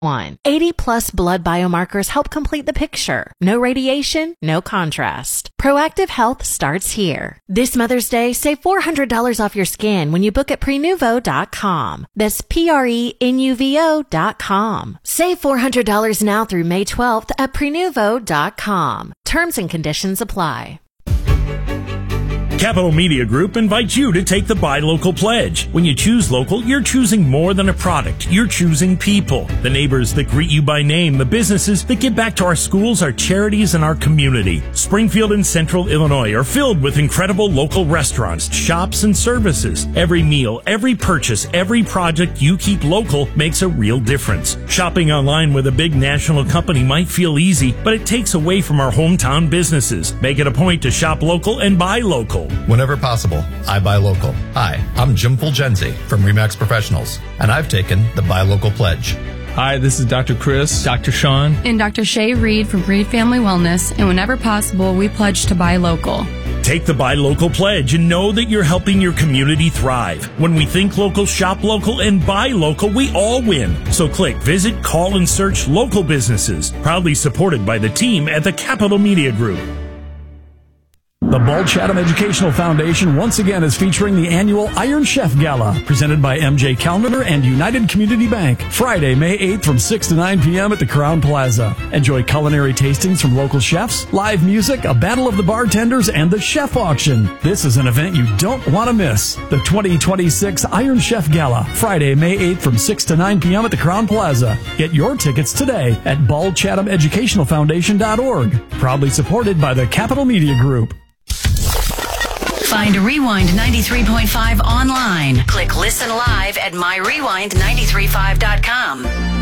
80 plus blood biomarkers help complete the picture. No radiation, no contrast. Proactive Health starts here. This Mother's Day, save $400 off your skin when you book at Prenuvo.com. That's Prenuvo.com. Save $400 now through May 12th at Prenuvo.com. Terms and conditions apply. Capital Media Group invites you to take the Buy Local Pledge. When you choose local, you're choosing more than a product. You're choosing people. The neighbors that greet you by name, the businesses that give back to our schools, our charities, and our community. Springfield and Central Illinois are filled with incredible local restaurants, shops, and services. Every meal, every purchase, every project you keep local makes a real difference. Shopping online with a big national company might feel easy, but it takes away from our hometown businesses. Make it a point to shop local and buy local. Whenever possible, I buy local. Hi, I'm Jim Fulgenzi from RE/MAX Professionals, and I've taken the Buy Local Pledge. Hi, this is Dr. Chris, Dr. Sean, and Dr. Shay Reed from Reed Family Wellness, and whenever possible, we pledge to buy local. Take the Buy Local Pledge and know that you're helping your community thrive. When we think local, shop local, and buy local, we all win. So click, visit, call, and search local businesses. Proudly supported by the team at the Capital Media Group. The Bald Chatham Educational Foundation once again is featuring the annual Iron Chef Gala, presented by MJ Calendar and United Community Bank, Friday, May 8th from 6 to 9 p.m. at the Crown Plaza. Enjoy culinary tastings from local chefs, live music, a battle of the bartenders, and the chef auction. This is an event you don't want to miss. The 2026 Iron Chef Gala, Friday, May 8th from 6 to 9 p.m. at the Crown Plaza. Get your tickets today at baldchatham.educationalfoundation.org. Proudly supported by the Capital Media Group. Find Rewind 93.5 online. Click Listen Live at myrewind935.com.